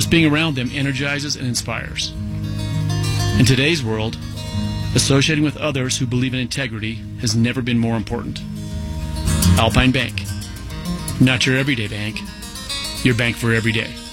Just being around them energizes and inspires. In today's world, associating with others who believe in integrity has never been more important. Alpine Bank. Not your everyday bank, your bank for every day.